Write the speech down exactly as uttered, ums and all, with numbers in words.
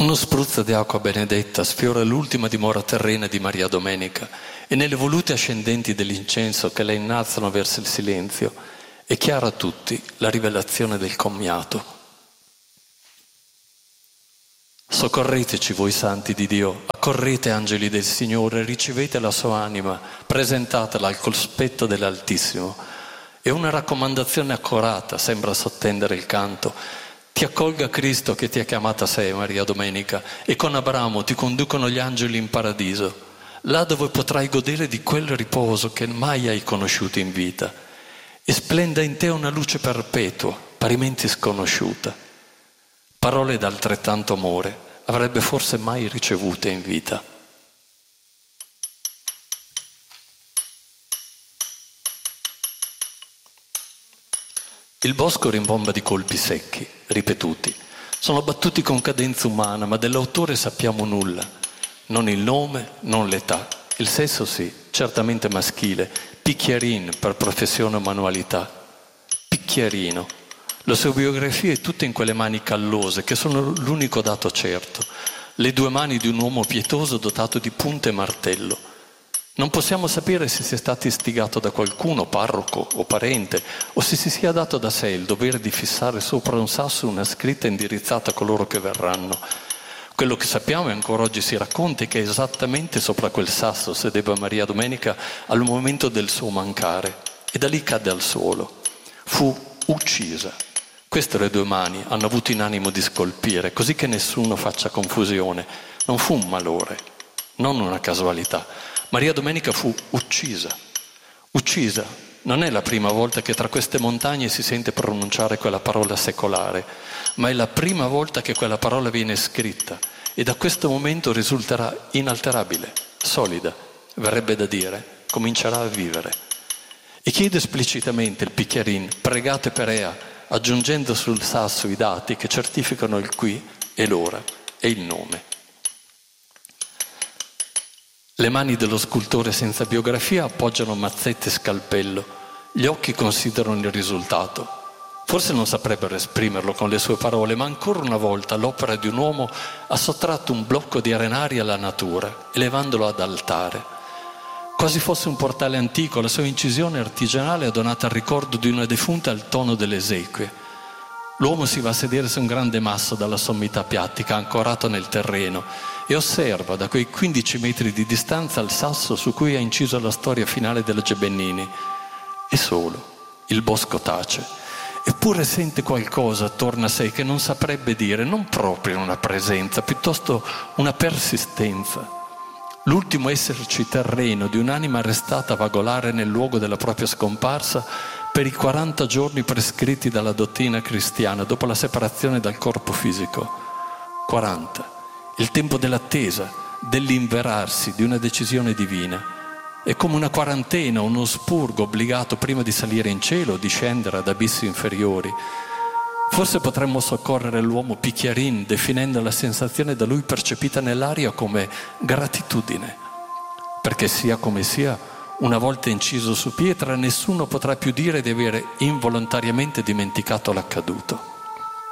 Uno spruzzo di acqua benedetta sfiora l'ultima dimora terrena di Maria Domenica e nelle volute ascendenti dell'incenso che la innalzano verso il silenzio è chiara a tutti la rivelazione del commiato. Soccorreteci voi santi di Dio, accorrete angeli del Signore, ricevete la sua anima, presentatela al cospetto dell'Altissimo. E una raccomandazione accurata sembra sottendere il canto. Ti accolga Cristo che ti ha chiamata a sé, Maria Domenica, e con Abramo ti conducono gli angeli in paradiso, là dove potrai godere di quel riposo che mai hai conosciuto in vita, e splenda in te una luce perpetua, parimenti sconosciuta. Parole d'altrettanto amore avrebbe forse mai ricevute in vita. Il bosco rimbomba di colpi secchi, ripetuti. Sono battuti con cadenza umana, ma dell'autore sappiamo nulla. Non il nome, non l'età. Il sesso sì, certamente maschile. Picchiarin per professione o manualità. Picchiarino. La sua biografia è tutta in quelle mani callose, che sono l'unico dato certo. Le due mani di un uomo pietoso dotato di punta e martello. Non possiamo sapere se sia stato istigato da qualcuno, parroco o parente, o se si sia dato da sé il dovere di fissare sopra un sasso una scritta indirizzata a coloro che verranno. Quello che sappiamo e ancora oggi si racconta è che esattamente sopra quel sasso sedeva Maria Domenica al momento del suo mancare e da lì cadde al suolo. Fu uccisa. Queste le due mani hanno avuto in animo di scolpire, così che nessuno faccia confusione. Non fu un malore, non una casualità. Maria Domenica fu uccisa. Uccisa. Non è la prima volta che tra queste montagne si sente pronunciare quella parola secolare, ma è la prima volta che quella parola viene scritta e da questo momento risulterà inalterabile, solida, verrebbe da dire, comincerà a vivere. E chiede esplicitamente il Picchiarin, pregate per Ea, aggiungendo sul sasso i dati che certificano il qui e l'ora e il nome. Le mani dello scultore senza biografia appoggiano mazzette e scalpello, gli occhi considerano il risultato. Forse non saprebbero esprimerlo con le sue parole, ma ancora una volta l'opera di un uomo ha sottratto un blocco di arenari alla natura, elevandolo ad altare. Quasi fosse un portale antico, la sua incisione artigianale è donata al ricordo di una defunta al tono delle esequie. L'uomo si va a sedere su un grande masso dalla sommità piattica, ancorato nel terreno, e osserva da quei quindici metri di distanza il sasso su cui ha inciso la storia finale della Gebennini. E solo, il bosco tace. Eppure sente qualcosa attorno a sé che non saprebbe dire, non proprio una presenza, piuttosto una persistenza. L'ultimo esserci terreno di un'anima restata a vagolare nel luogo della propria scomparsa per i quaranta giorni prescritti dalla dottrina cristiana dopo la separazione dal corpo fisico. quaranta. Il tempo dell'attesa, dell'inverarsi di una decisione divina. È come una quarantena, uno spurgo obbligato prima di salire in cielo o di scendere ad abissi inferiori. Forse potremmo soccorrere l'uomo Picchiarin definendo la sensazione da lui percepita nell'aria come gratitudine, perché sia come sia, una volta inciso su pietra, nessuno potrà più dire di avere involontariamente dimenticato l'accaduto.